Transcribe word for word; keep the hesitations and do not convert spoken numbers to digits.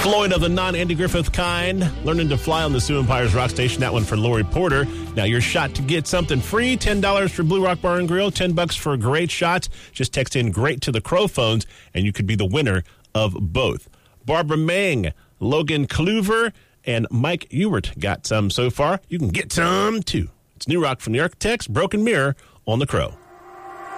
Floyd of the non-Andy Griffith kind, learning to fly on the Sioux Empires Rock Station. That one for Lori Porter. Now your shot to get something free, ten dollars for Blue Rock Bar and Grill, ten bucks for a great shot. Just text in GREAT to the Crow phones, and you could be the winner of both. Barbara Mang, Logan Kluver, and Mike Ewert got some so far. You can get some, too. It's New Rock from the Architects, Broken Mirror on the Crow.